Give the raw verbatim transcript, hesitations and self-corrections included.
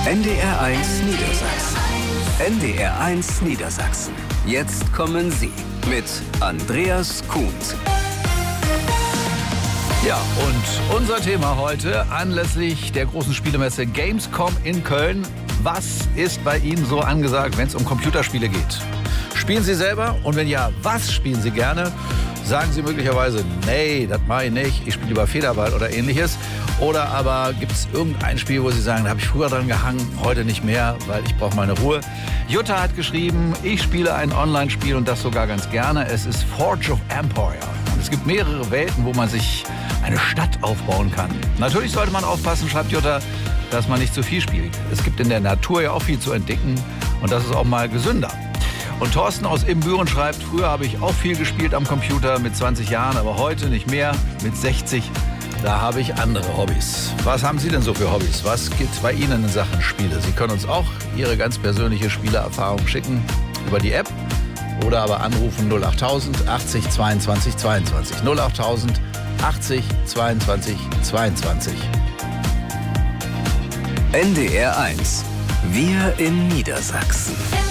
N D R eins Niedersachsen. N D R eins Niedersachsen. Jetzt kommen Sie mit Andreas Kuhns. Ja, und unser Thema heute anlässlich der großen Spielemesse Gamescom in Köln. Was ist bei Ihnen so angesagt, wenn es um Computerspiele geht? Spielen Sie selber? Und wenn ja, was spielen Sie gerne? Sagen Sie möglicherweise, nee, das mache ich nicht, ich spiele lieber Federball oder ähnliches. Oder aber gibt es irgendein Spiel, wo Sie sagen, da habe ich früher dran gehangen, heute nicht mehr, weil ich brauche meine Ruhe. Jutta hat geschrieben, ich spiele ein Online-Spiel und das sogar ganz gerne. Es ist Forge of Empire. Und es gibt mehrere Welten, wo man sich eine Stadt aufbauen kann. Natürlich sollte man aufpassen, schreibt Jutta, dass man nicht zu viel spielt. Es gibt in der Natur ja auch viel zu entdecken und das ist auch mal gesünder. Und Thorsten aus Ibbenbüren schreibt, früher habe ich auch viel gespielt am Computer mit zwanzig Jahren, aber heute nicht mehr, mit sechzig. Da habe ich andere Hobbys. Was haben Sie denn so für Hobbys? Was gibt bei Ihnen in Sachen Spiele? Sie können uns auch Ihre ganz persönliche Spielerfahrung schicken über die App oder aber anrufen null achttausend achtzig zweiundzwanzig zweiundzwanzig. null achttausend achtzig zweiundzwanzig zweiundzwanzig. N D R eins. Wir in Niedersachsen.